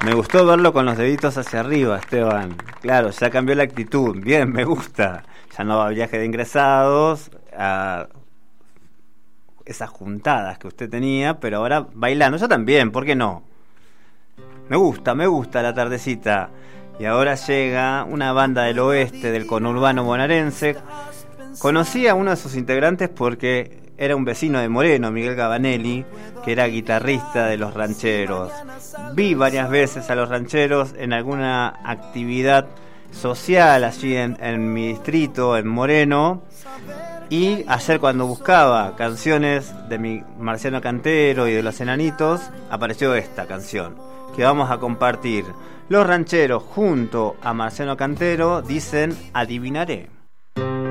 Me gustó verlo con los deditos hacia arriba, Esteban. Claro, ya cambió la actitud. Bien, me gusta. Ya no va a viaje de ingresados, a esas juntadas que usted tenía, pero ahora bailando. Yo también, ¿por qué no? Me gusta la tardecita. Y ahora llega una banda del oeste, del conurbano bonaerense. Conocí a uno de sus integrantes porque era un vecino de Moreno, Miguel Gabanelli, que era guitarrista de Los Rancheros. Vi varias veces a Los Rancheros en alguna actividad social allí en mi distrito, en Moreno. Y ayer, cuando buscaba canciones de mi Marciano Cantero y de Los Enanitos, apareció esta canción que vamos a compartir. Los Rancheros junto a Marciano Cantero dicen Adivinaré.